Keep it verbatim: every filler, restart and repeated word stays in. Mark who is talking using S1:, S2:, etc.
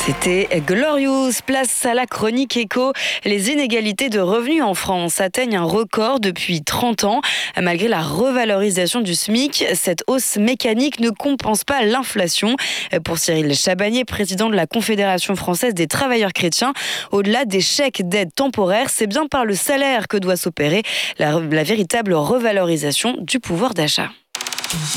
S1: C'était Glorious. Place à la chronique éco. Les inégalités de revenus en France atteignent un record depuis trente ans. Malgré la revalorisation du SMIC, cette hausse mécanique ne compense pas l'inflation. Pour Cyril Chabagnier, président de la Confédération française des travailleurs chrétiens, au-delà des chèques d'aide temporaires, c'est bien par le salaire que doit s'opérer la, la véritable revalorisation du pouvoir d'achat.